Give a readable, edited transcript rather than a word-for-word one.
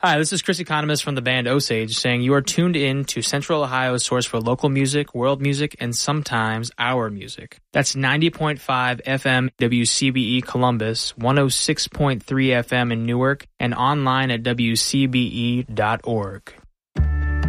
Hi, this is Chris Economist from the band Osage saying you are tuned in to Central Ohio's source for local music, world music, and sometimes our music. That's 90.5 FM WCBE Columbus, 106.3 FM in Newark, and online at WCBE.org.